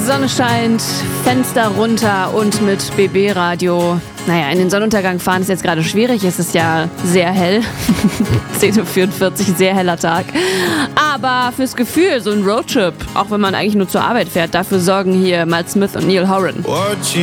Sonne scheint, Fenster runter und mit BB-Radio. Naja, in den Sonnenuntergang fahren ist jetzt gerade schwierig. Es ist ja sehr hell. 10.44 Uhr, sehr heller Tag. Aber fürs Gefühl, so ein Roadtrip, auch wenn man eigentlich nur zur Arbeit fährt, dafür sorgen hier Miles Smith und Neil Horan.